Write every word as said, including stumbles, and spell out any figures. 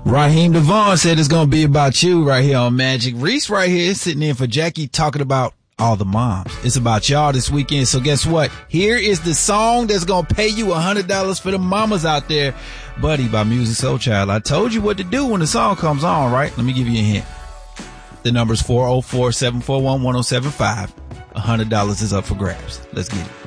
Raheem Devon said it's going to be about you right here on Magic. Reese right here sitting in for Jackie talking about all the moms. It's about y'all this weekend. So guess what? Here is the song that's going to pay you one hundred dollars for the mamas out there. Buddy by Musiq Soulchild. I told you what to do when the song comes on, right? Let me give you a hint. The number's four oh four, seven four one, one oh seven five. one hundred dollars is up for grabs. Let's get it.